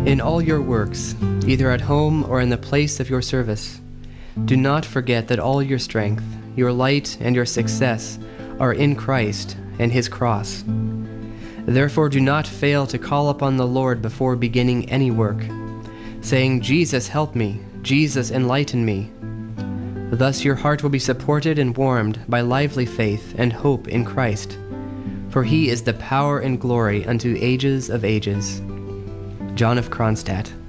In all your works, either at home or in the place of your service, do not forget that all your strength, your light, and your success are in Christ and his cross. Therefore do not fail to call upon the Lord before beginning any work, saying, "Jesus, help me. Jesus, enlighten me." Thus your heart will be supported and warmed by lively faith and hope in Christ, for he is the power and glory unto ages of ages. John of Kronstadt.